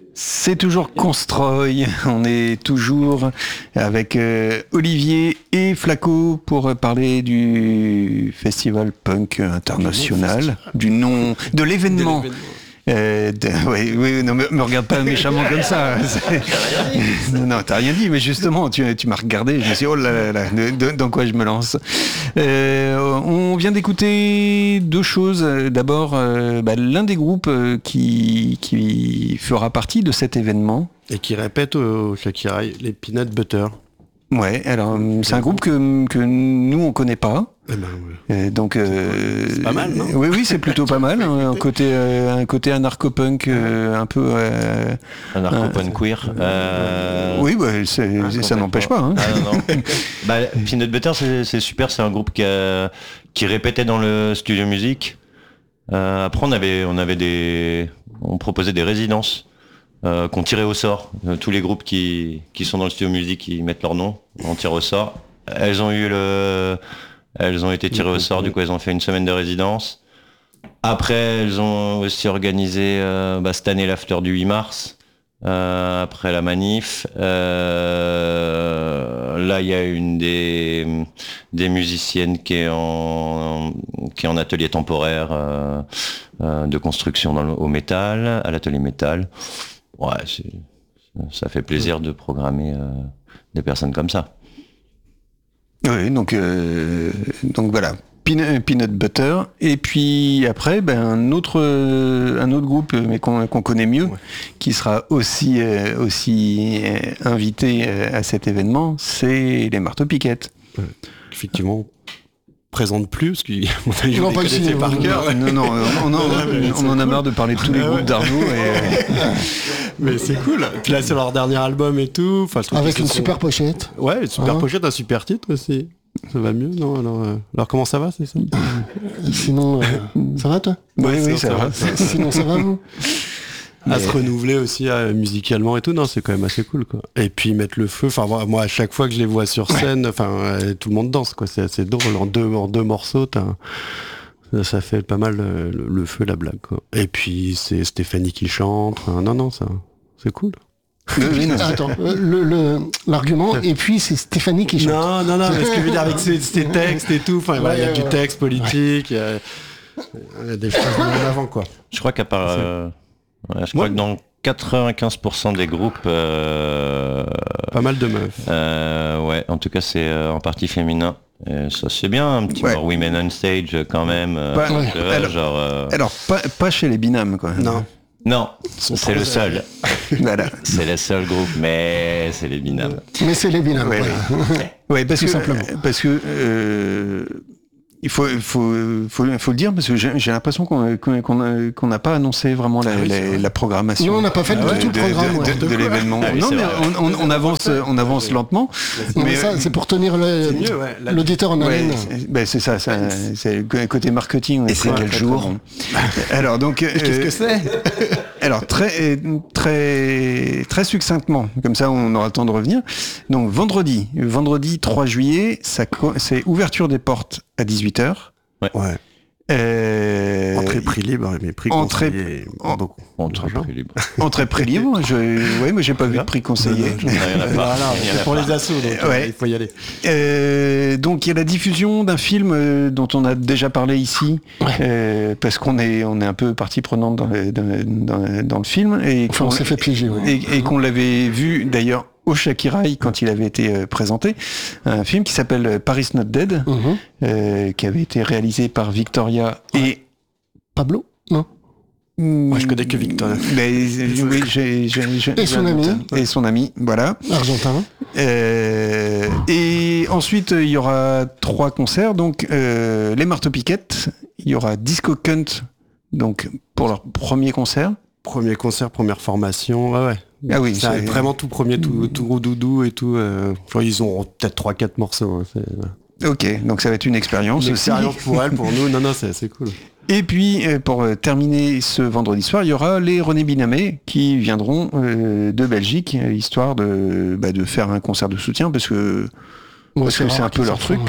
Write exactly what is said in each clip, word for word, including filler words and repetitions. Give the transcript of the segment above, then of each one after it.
C'est toujours Constroy, on est toujours avec euh, Olivier et Flaco pour parler du festival punk international, du nom, de l'événement. De l'événement. Euh, de, oui, oui, non, me, me regarde pas méchamment comme ça. Non, non, t'as rien dit, mais justement, tu, tu m'as regardé, je me suis dit, oh là là, là de, de, dans quoi je me lance. Euh, on vient d'écouter deux choses. D'abord, euh, bah, l'un des groupes qui, qui fera partie de cet événement. Et qui répète au Shakirai, les Peanut Butter. Ouais, alors c'est un groupe que, que nous on connaît pas. Eh ben, ouais. Et donc euh, c'est pas mal, non ? Oui, oui, c'est plutôt pas mal. Un côté, euh, un côté anarcho-punk, euh, un peu. Euh, anarcho-punk queer. Euh... Oui, bah, c'est, ah, ça n'empêche pas. Hein. Ah, non, non. bah, Peanut Butter, c'est, c'est super. C'est un groupe qui, a, qui répétait dans le studio musique. Euh, après, on avait, on avait des, on proposait des résidences. Euh, qu'on tirait au sort. Euh, tous les groupes qui, qui sont dans le studio musique, qui mettent leur nom, on tire au sort. Elles ont eu le, elles ont été tirées au sort, du coup elles ont fait une semaine de résidence. Après elles ont aussi organisé euh, bah, cette année l'after du huit mars, euh, après la manif. Euh, là il y a une des, des musiciennes qui est en, qui est en atelier temporaire euh, euh, de construction dans le, au métal, à l'atelier métal. Ouais, c'est, ça fait plaisir de programmer euh, des personnes comme ça. Oui, donc, euh, donc voilà, Peanut, Peanut Butter. Et puis après, ben, un, autre, un autre groupe, mais qu'on, qu'on connaît mieux, ouais. qui sera aussi, euh, aussi euh, invité euh, à cet événement, c'est les Marteaux Piquettes. Ouais, effectivement. Présente plus parce qu'ils ont pas connaissé par cœur. Non, non, on, on, on, on en a marre de parler de tous les groupes d'Arnaud. Et... Mais c'est cool. Puis là, c'est leur dernier album et tout. Enfin, avec une sont... super pochette. Ouais, une super hein pochette, un super titre aussi. Ça va mieux, non alors, euh... alors, comment ça va, c'est ça Sinon, euh... ça va, toi ? Oui, oui, oui, ça, ça va. va. Sinon, ça va, vous ? À mais... se renouveler aussi euh, musicalement et tout, non, c'est quand même assez cool, quoi. Et puis mettre le feu, enfin moi à chaque fois que je les vois sur scène, enfin euh, tout le monde danse, quoi. C'est assez drôle. En deux, en deux morceaux, t'as, ça, ça fait pas mal euh, le, le feu, la blague, quoi. Et puis c'est Stéphanie qui chante. Enfin, non, non, ça, c'est cool. Oui, non, attends, le, le, l'argument, et puis c'est Stéphanie qui chante. Non, non, non, mais ce que je veux dire avec ces, ces textes et tout, enfin, il ouais, y a ouais, du texte politique, il ouais. y, y a des choses en avant, quoi. Je crois qu'à part. Euh... Ouais, je crois ouais. que dans quatre-vingt-quinze pour cent des groupes... Euh, pas mal de meufs. Euh, ouais, en tout cas, c'est euh, en partie féminin. Et ça, c'est bien, un petit ouais. peu Women on Stage, quand même. Euh, pas, ouais. euh, alors, genre, euh... alors pas, pas chez les Binômes, quoi. Non. Non, c'est le seul. Voilà. C'est le seul groupe, mais c'est les Binômes. Mais c'est les Binômes, ouais. Ouais, ouais parce, que, simplement. parce que... Euh, Il faut, faut, faut, faut le dire parce que j'ai, j'ai l'impression qu'on qu'on qu'on qu'on n'a pas annoncé vraiment la, ah oui, la, la programmation. Non, on n'a pas fait ah ouais, tout le programme de, de, de, de l'événement. Ah oui, non, mais on, on, on avance, on avance lentement. Non, mais ça, c'est pour tenir le, c'est mieux, ouais, la... l'auditeur en haleine. Ouais, c'est, ben c'est ça, ça, c'est côté marketing. Et c'est quel jour ? Alors donc, qu'est-ce que c'est ? Alors très, très, très succinctement, comme ça, on aura le temps de revenir. Donc vendredi, vendredi trois juillet, ça, c'est ouverture des portes à dix-huit heures. Ouais. ouais. Euh, entrée prix libre, mais prix entrée, conseillé. En, beaucoup. Entrée prix libre. Entrée prix libre. Je, ouais, mais j'ai pas vu de prix conseillé. Voilà, c'est pour les assos, donc ouais. il faut y aller. Euh, donc il y a la diffusion d'un film euh, dont on a déjà parlé ici, ouais. euh, parce qu'on est, on est un peu partie prenante dans le, dans, dans, dans le film et enfin, on s'est fait piéger. Ouais. Et, et qu'on l'avait vu d'ailleurs au Shakirai quand il avait été euh, présenté, un film qui s'appelle Paris Not Dead, mm-hmm. euh, qui avait été réalisé par Victoria ouais. et Pablo, non mmh, moi je connais que Victoria. Mais, oui, j'ai, j'ai, j'ai, et son ami. Et son ami, voilà. Argentin. Euh, et ensuite il y aura trois concerts, donc euh, les Marteaux Piquettes, il y aura Disco Cunt, donc pour leur premier concert. Premier concert, première formation, ouais ouais. Ah oui, c'est, c'est vraiment tout premier, tout, tout doudou et tout. Euh, enfin, ils ont peut-être trois quatre morceaux. Hein, c'est, ouais. Ok, donc ça va être une expérience une aussi. Expérience pour elle, pour nous. Non, non, c'est assez cool. Et puis, pour terminer ce vendredi soir, il y aura les René Binamé qui viendront euh, de Belgique, histoire de, bah, de faire un concert de soutien, parce que Moi, parce que c'est un peu leur truc.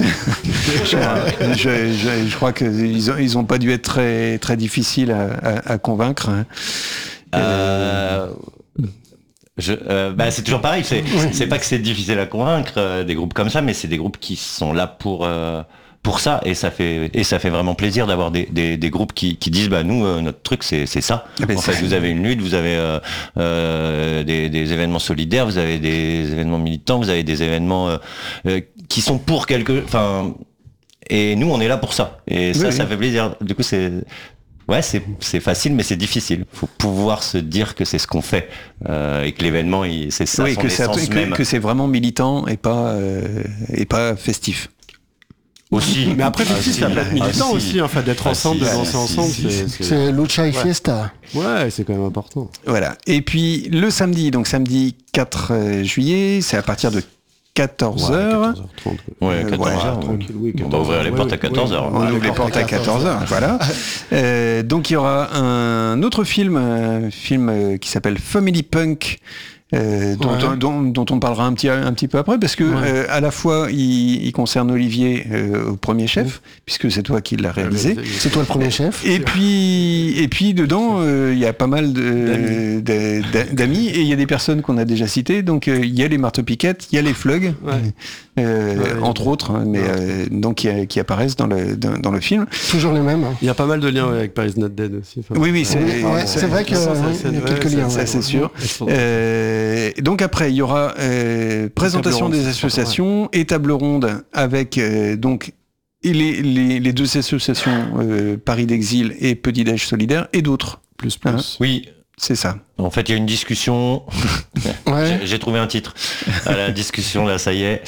je, je, je, je crois qu'ils ont, ils ont pas dû être très, très difficiles à, à, à convaincre. Hein. Euh... Je, euh, bah, c'est toujours pareil. C'est, Oui. c'est pas que c'est difficile à convaincre euh, des groupes comme ça, mais c'est des groupes qui sont là pour euh, pour ça, et ça fait et ça fait vraiment plaisir d'avoir des, des, des groupes qui, qui disent bah nous euh, notre truc c'est c'est ça. Ah ben en c'est- fait, vous avez une lutte, vous avez euh, euh, des, des événements solidaires, vous avez des événements militants, vous avez des événements euh, euh, qui sont pour quelque, enfin. Et nous, on est là pour ça. Et ça, Oui, ça oui. fait plaisir. Du coup, c'est, ouais, c'est, c'est facile, mais c'est difficile. Faut pouvoir se dire que c'est ce qu'on fait euh, et que l'événement, il, c'est ça Oui, son que c'est, essence que, même. que c'est vraiment militant et pas, euh, et pas festif. Aussi. Mais après, Ah, festif, si. ça peut être Ah, militant si. aussi, enfin, d'être Ah, ensemble, si, de si, danser si, ensemble, si, c'est, c'est- C'est Lucha y Fiesta. ouais, c'est quand même important. Voilà. Et puis le samedi, donc samedi quatre juillet, c'est à partir de quatorze heures. quatorze heures trente. Ouais, Euh, quatorze voilà, heures. tranquille, oui, On va ouvrir les ouais, portes ouais, à quatorze heures. On Ouais, ouvre les les portes à portes à quatorze heures, voilà. Euh, donc il y aura un autre film, un film euh, qui s'appelle Family Punk, euh, dont, Ouais. dont, dont on parlera un petit, un petit peu après, parce que Ouais. euh, à la fois il, il concerne Olivier euh, au premier chef, puisque c'est toi qui l'as réalisé. C'est toi le premier chef. Et puis, et puis dedans, euh, il y a pas mal de- de- d'a- d'amis et il y a des personnes qu'on a déjà citées. Donc euh, il y a les marteaux-piquettes, il y a les Flugs, Ouais. euh, Ouais, entre autres, hein, mais ouais. euh, donc qui, qui apparaissent dans le dans, dans le film. Toujours les mêmes. hein. Il y a pas mal de liens ouais, avec Paris Not Dead aussi. Enfin, Oui, oui, c'est Ouais, ouais, c'est- c'est vrai qu'il y a ça, ça, il y a ouais, quelques ça, liens. ça ouais. c'est sûr. Euh, donc après, il y aura euh, présentation Table ronde, des associations et table ronde avec euh, donc et les, les, les deux associations euh, Paris d'Exil et Petit Déj Solidaire et d'autres. plus plus. Hein. Oui. C'est ça. En fait, il y a une discussion. Ouais. J'ai, j'ai trouvé un titre à la discussion, là, ça y est.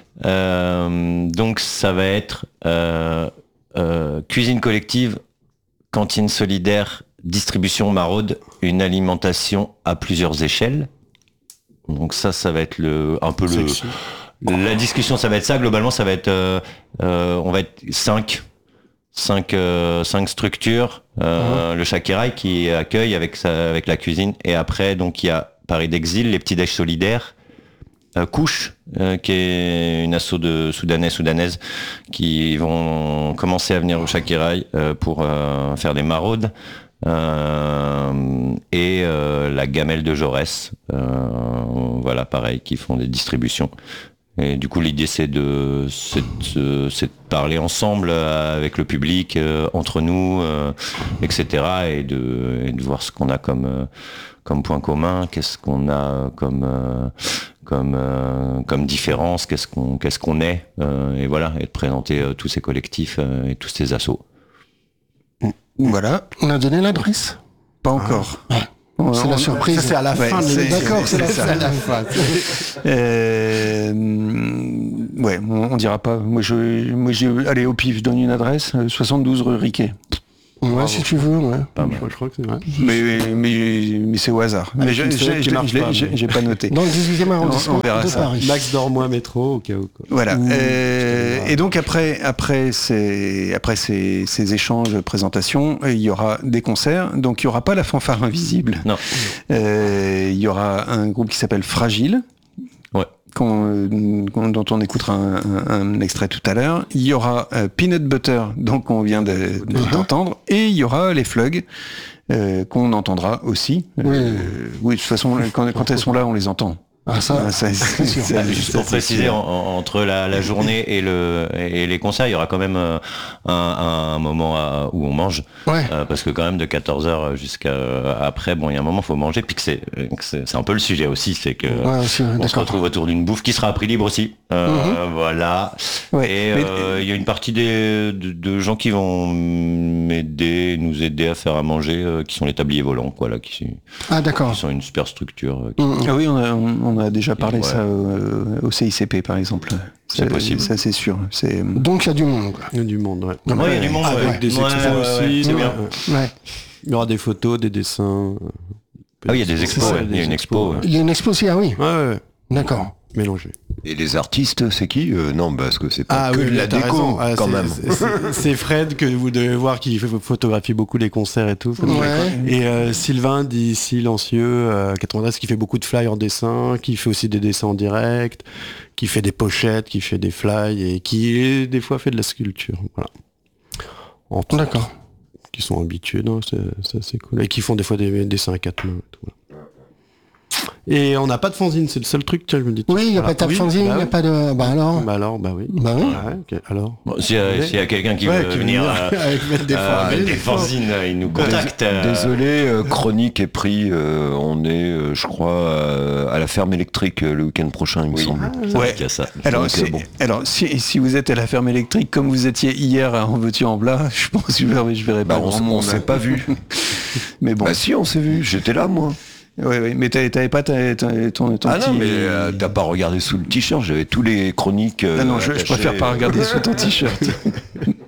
Euh, donc, ça va être euh, euh, cuisine collective, cantine solidaire, distribution maraude, une alimentation à plusieurs échelles. Donc ça, ça va être le un peu le Sexy. la discussion. Ça va être ça. Globalement, ça va être euh, euh, on va être cinq. Cinq, euh, cinq structures, euh, le Shakiraï qui accueille avec sa, avec la cuisine, et après donc il y a Paris d'Exil, les petits déj solidaires, euh, Couche euh, qui est une asso de Soudanais soudanaises qui vont commencer à venir au Shakiraï euh, pour euh, faire des maraudes, euh, et euh, la Gamelle de Jaurès, euh, voilà pareil, qui font des distributions. Et du coup, l'idée, c'est de, c'est de, c'est de parler ensemble euh, avec le public, euh, entre nous, euh, et cetera, et de, et de voir ce qu'on a comme, euh, comme point commun, qu'est-ce qu'on a comme, euh, comme, euh, comme différence, qu'est-ce qu'on, qu'est-ce qu'on est, euh, et voilà, et de présenter euh, tous ces collectifs euh, et tous ces assos. Voilà. On a donné l'adresse. Pas encore. Ouais. On- C'est la on- surprise. Ça, c'est à la Ouais, fin de c'est- l'émission. D'accord, c'est la ça. fin. Euh, ouais, on, on dira pas. Moi, je, moi, j'ai, allez, au pif, je donne une adresse, euh, soixante-douze rue Riquet. Ouais, si tu veux, ouais. Pas Je mal. crois, je crois que c'est vrai. Mais, mais, mais c'est au hasard. Mais je, une je, sonnette qui je- marche je l'ai- pas, j'ai, mais- j'ai pas noté. Dans le dix-huitième arrondissement on verra de ça. Paris. Max Dormois métro au cas où. Quoi. Voilà. Ouh, Euh, je te et donc après, après ces, après ces, ces échanges, présentations, euh, il y aura des concerts. Donc il y aura pas la fanfare invisible. Non. Euh, il y aura un groupe qui s'appelle Fragile. Ouais. Qu'on, euh, qu'on- dont on écoutera un, un- un extrait tout à l'heure. Il y aura euh, Peanut Butter, donc on vient de, de- d'entendre, et il y aura les Flugs, euh, qu'on entendra aussi. Oui. Euh, oui, de toute façon, quand, quand elles sont là, on les entend. Ah, ça, Ah, ça, c'est- sûr. c'est- Bah, juste ça, pour c'est préciser, sûr. en- en- entre la, la journée et, le, et les concerts, il y aura quand même euh, un, un moment à- où on mange. Ouais. Euh, parce que quand même de quatorze heures jusqu'à euh, après, bon, il y a un moment, faut manger. Puis que c'est, que c'est, c'est un peu le sujet aussi, c'est que Ouais, aussi, ouais, on se d'accord. retrouve autour d'une bouffe qui sera à prix libre aussi. Euh, Voilà. Ouais. Et Mais- euh, il y a une partie des, de, de gens qui vont m'aider, nous aider à faire à manger, euh, qui sont les tabliers volants, quoi, là, qui, Ah, d'accord. qui sont une super structure. euh, qui- Mm. Ah oui, on a, on, on a déjà parlé Ouais. ça au, au C I C P par exemple. C'est possible. Ça c'est sûr. C'est Donc il y a du monde. quoi. Il y a du monde, ouais. Ouais, il y a du monde, Avec ouais. des Ouais, expos ouais, aussi. ouais, c'est ouais. bien. Ouais. Il y aura des photos, des dessins. euh, Ah oui, il y a des expos, ça, ouais. Il y a des une expo, ouais. Il y a une expo aussi, ah oui. Ouais, ouais, ouais. D'accord. Mélangé. Et les artistes, c'est qui Euh, Non, parce que c'est pas que oui, de la t'as déco, raison. Ah, quand c'est- même. c'est- c'est- C'est Fred que vous devez voir qui fait- photographie beaucoup les concerts et tout. Ouais. Et euh, Sylvain dit silencieux, euh, quatre-vingt-treize, qui fait beaucoup de fly en dessin, qui fait aussi des dessins en direct, qui fait des pochettes, qui fait des fly et qui des fois fait de la sculpture. Voilà. Entre D'accord. qui sont habitués, non, c'est, c'est assez cool. Et qui font des fois des dessins à quatre mains. Et tout, voilà. Et on n'a pas de fanzine, c'est le seul truc, tiens, je me dis. Oui, il n'y a pas de oui, fanzine, il bah n'y a oui. pas de... Bah alors Bah alors, bah oui. Bah oui. Ouais, okay. Alors. Bon, s'il y a, s'il y a quelqu'un qui Ouais, veut qui venir veut euh, avec mettre des euh, fanzines, des fanzines, euh, il nous contacte. euh, Désolé, euh, Chronique est pris. euh, on est, euh, je crois, euh, à la ferme électrique euh, le week-end prochain, il me Oui. semble. Ouais. qu'il y a ça. Alors, Donc, c'est- euh, bon. alors si, si vous êtes à la ferme électrique, comme vous étiez hier en veux-tu en blas, je pense que je verrai, je verrai Bah, pas on, grand s- on monde. s'est pas vu. Mais bon, Bah si, on s'est vu. J'étais là, moi. ouais, ouais, mais t'avais, t'avais pas ta- ta- ton, ton Ah petit... non, mais euh, t'as pas regardé sous le t-shirt. J'avais tous les chroniques. euh, Ah non, je, je attachés, préfère pas euh, regarder sous ton t-shirt.